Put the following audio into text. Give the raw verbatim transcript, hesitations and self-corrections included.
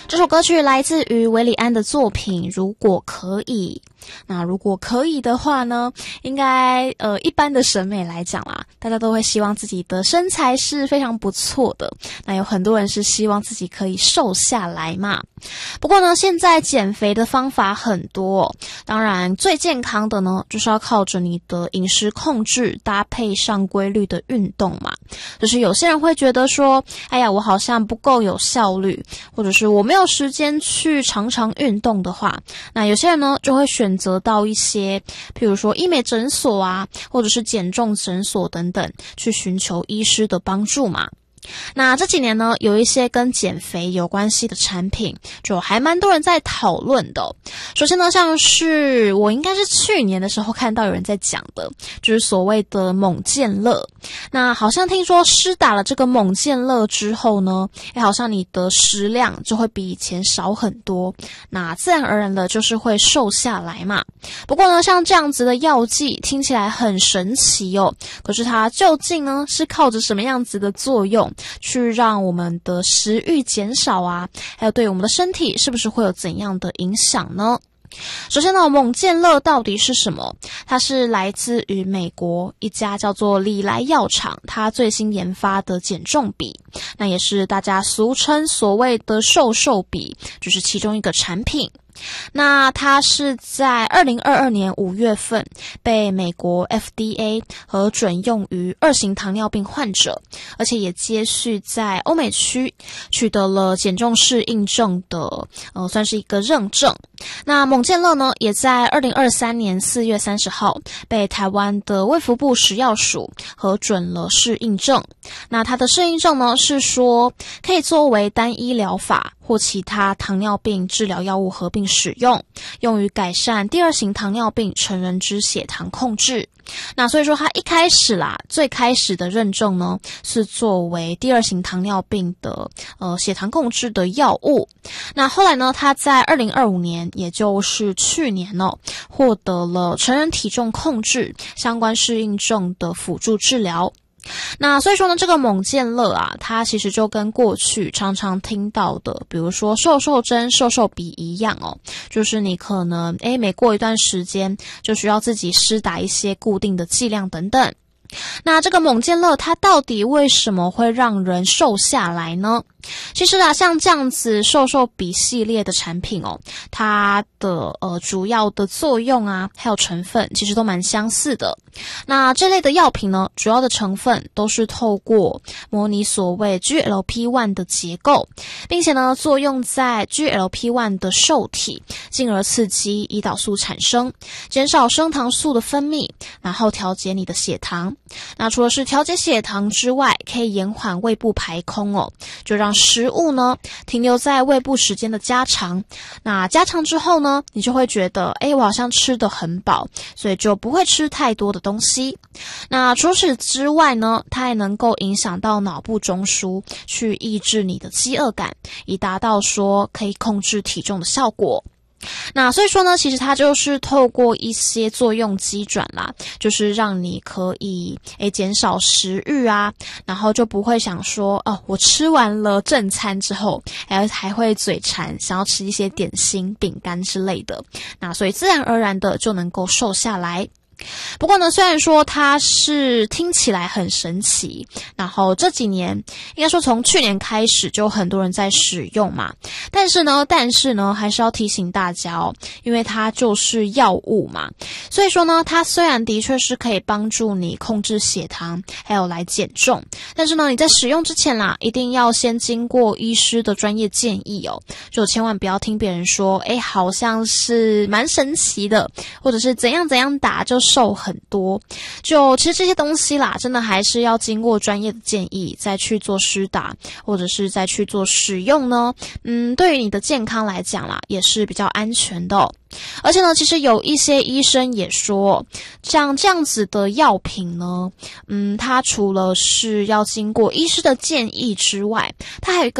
这首歌曲来自于韦礼安的作品《如果可以》。那如果可以的话呢，应该呃一般的审美来讲啦，大家都会希望自己的身材是非常不错的。那有很多人是希望自己可以瘦下来嘛。不过呢，现在减肥的方法很多哦，当然最健康的呢，就是要靠着你的饮食控制，搭配上规律的运动嘛。就是有些人会觉得说，哎呀，我好像不够有效率，或者是我没有时间去常常运动的话，那有些人呢就会选择到一些譬如说医美诊所啊，或者是减重诊所等等，去寻求医师的帮助嘛。那这几年呢，有一些跟减肥有关系的产品，就还蛮多人在讨论的哦。首先呢，像是我应该是去年的时候看到有人在讲的，就是所谓的猛健乐。那好像听说施打了这个猛健乐之后呢，诶好像你的食量就会比以前少很多，那自然而然的就是会瘦下来嘛。不过呢，像这样子的药剂听起来很神奇哦，可是它究竟呢是靠着什么样子的作用去让我们的食欲减少啊，还有对我们的身体是不是会有怎样的影响呢？首先呢，猛健乐到底是什么？它是来自于美国一家叫做礼来药厂，它最新研发的减重笔，那也是大家俗称所谓的瘦瘦笔，就是其中一个产品。那它是在二零二二年五月份被美国 F D A 核准用于二型糖尿病患者，而且也接续在欧美区取得了减重适应症的呃，算是一个认证。那猛健乐呢，也在二零二三年四月三十号被台湾的卫福部食药署核准了适应症。那它的适应症呢，是说可以作为单一疗法或其他糖尿病治疗药物合并使用，用于改善第二型糖尿病成人之血糖控制。那所以说它一开始啦，最开始的认证呢，是作为第二型糖尿病的呃血糖控制的药物。那后来呢，它在二零二五年，也就是去年哦，获得了成人体重控制相关适应症的辅助治疗。那所以说呢，这个猛健乐啊，它其实就跟过去常常听到的，比如说瘦瘦针、瘦瘦笔一样哦，就是你可能诶每过一段时间就需要自己施打一些固定的剂量等等。那这个猛健乐它到底为什么会让人瘦下来呢？其实啊，像这样子瘦瘦笔系列的产品哦，它的呃主要的作用啊，还有成分其实都蛮相似的。那这类的药品呢，主要的成分都是透过模拟所谓 G L P 一 的结构，并且呢作用在 G L P 一 的受体，进而刺激胰岛素产生，减少升糖素的分泌，然后调节你的血糖。那除了是调节血糖之外，可以延缓胃部排空哦，就让食物呢停留在胃部时间的加长。那加长之后呢，你就会觉得诶我好像吃得很饱，所以就不会吃太多的东西。那除此之外呢，它还能够影响到脑部中枢，去抑制你的饥饿感，以达到说可以控制体重的效果。那所以说呢，其实它就是透过一些作用机转啦，就是让你可以诶减少食欲啊，然后就不会想说哦，我吃完了正餐之后，还还会嘴馋，想要吃一些点心、饼干之类的。那所以自然而然的就能够瘦下来。不过呢，虽然说它是听起来很神奇，然后这几年应该说从去年开始就很多人在使用嘛，但是呢但是呢还是要提醒大家哦，因为它就是药物嘛，所以说呢它虽然的确是可以帮助你控制血糖还有来减重，但是呢你在使用之前啦，一定要先经过医师的专业建议哦，就千万不要听别人说诶好像是蛮神奇的，或者是怎样怎样打就瘦很多，就其实这些东西啦，真的还是要经过专业的建议再去做施打，或者是再去做使用呢。嗯，对于你的健康来讲啦，也是比较安全的哦。而且呢，其实有一些医生也说，像这样子的药品呢，嗯，它除了是要经过医师的建议之外，它还有一个